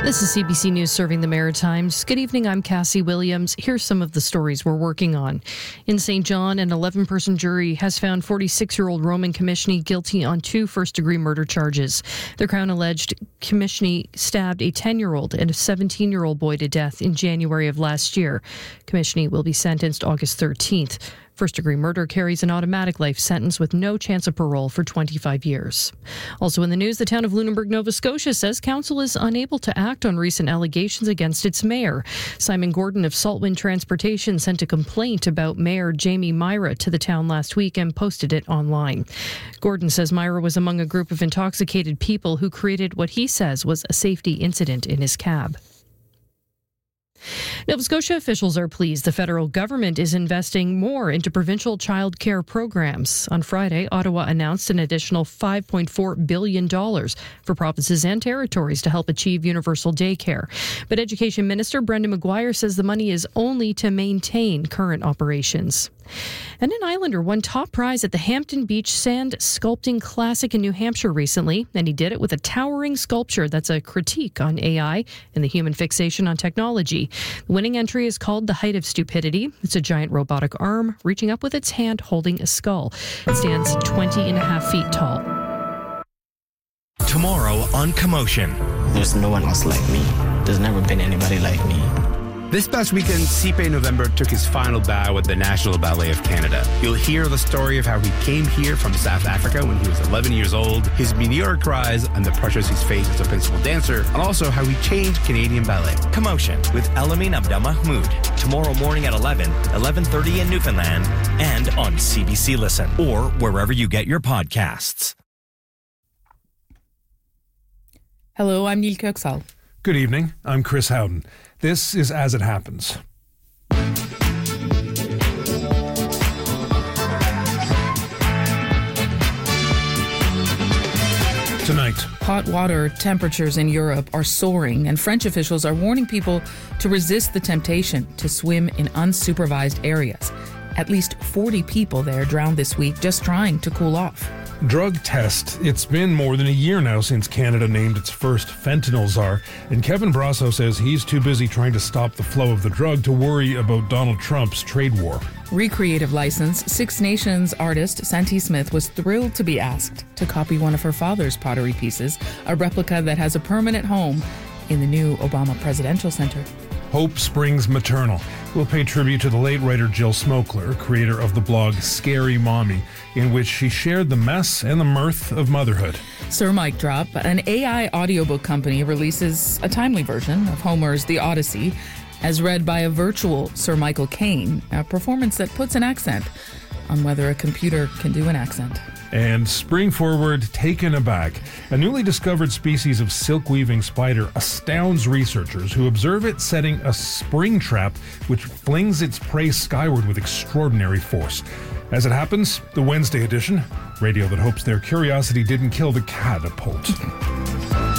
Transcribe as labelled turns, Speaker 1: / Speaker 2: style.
Speaker 1: This is CBC News serving the Maritimes. Good evening, I'm Cassie Williams. Here's some of the stories we're working on. In St. John, an 11-person jury has found 46-year-old Roman Commissioner guilty on 2 first-degree murder charges. The Crown alleged Commissioner stabbed a 10-year-old and a 17-year-old boy to death in January of last year. Commissioner will be sentenced August 13th. First-degree murder carries an automatic life sentence with no chance of parole for 25 years. Also in the news, the town of Lunenburg, Nova Scotia says council is unable to act on recent allegations against its mayor. Simon Gordon of Saltwind Transportation sent a complaint about Mayor Jamie Myra to the town last week and posted it online. Gordon says Myra was among a group of intoxicated people who created what he says was a safety incident in his cab. Nova Scotia officials are pleased the federal government is investing more into provincial child care programs. On Friday, Ottawa announced an additional $5.4 billion for provinces and territories to help achieve universal daycare. But Education Minister Brendan Maguire says the money is only to maintain current operations. And an Islander won top prize at the Hampton Beach Sand Sculpting Classic in New Hampshire recently, and he did it with a towering sculpture that's a critique on AI and the human fixation on technology. The winning entry is called The Height of Stupidity. It's a giant robotic arm reaching up with its hand holding a skull. It stands 20.5 feet tall.
Speaker 2: Tomorrow on Commotion.
Speaker 3: There's no one else like me. There's never been anybody like me.
Speaker 4: This past weekend, Sipe November took his final bow at the National Ballet of Canada. You'll hear the story of how he came here from South Africa when he was 11 years old, his meteoric rise and the pressures he's faced as a principal dancer, and also how he changed Canadian ballet.
Speaker 2: Commotion with Elamin Abdelmahmoud. Tomorrow morning at 11:30 in Newfoundland, and on CBC Listen, or wherever you get your podcasts.
Speaker 5: Hello, I'm Neil Kirksall.
Speaker 6: Good evening, I'm Chris Howden. This is As It Happens. Tonight,
Speaker 5: hot water temperatures in Europe are soaring, and French officials are warning people to resist the temptation to swim in unsupervised areas. At least 40 people there drowned this week just trying to cool off.
Speaker 6: drug test. It's been more than a year now since Canada named its first fentanyl czar, and Kevin Brasso says he's too busy trying to stop the flow of the drug to worry about Donald Trump's trade war.
Speaker 5: Recreative license, Six Nations artist Santee Smith was thrilled to be asked to copy one of her father's pottery pieces, a replica that has a permanent home in the new Obama Presidential Center.
Speaker 6: Hope Springs Maternal will pay tribute to the late writer Jill Smokler, creator of the blog Scary Mommy, in which she shared the mess and the mirth of motherhood.
Speaker 5: Sir Mike Drop, an AI audiobook company, releases a timely version of Homer's The Odyssey, as read by a virtual Sir Michael Caine, a performance that puts an accent on whether a computer can do an accent.
Speaker 6: And spring forward, taken aback. A newly discovered species of silk-weaving spider astounds researchers who observe it setting a spring trap which flings its prey skyward with extraordinary force. As it happens, the Wednesday edition, radio that hopes their curiosity didn't kill the catapult.